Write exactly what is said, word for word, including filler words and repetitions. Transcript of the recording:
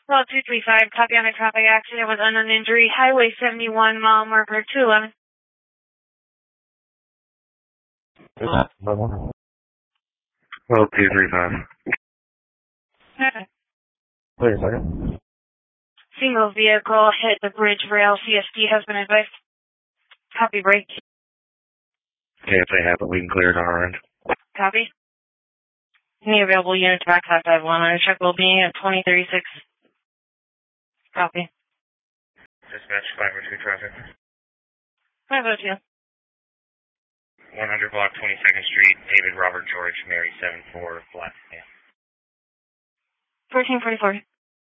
Well, two three five, copy on a traffic accident with unknown injury, Highway seventy-one, mile marker two eleven. Well, two three five. Okay. Wait a second. Single vehicle hit the bridge rail, C S D has been advised. Copy break. Okay, if they have it, we can clear it on our end. Copy. Any available unit to back five five one on a check will be at twenty thirty-six. Copy. Dispatch five oh two traffic. five oh two. one hundred block twenty-second Street, David Robert George, Mary seven four, flat. Yeah. fourteen forty-four.